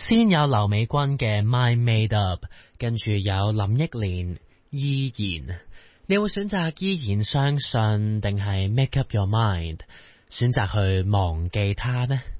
先有劉美君嘅 Mind Made Up， 跟住有林憶蓮依然。你會選擇依然相信定係 make up your mind， 選擇去忘記他呢？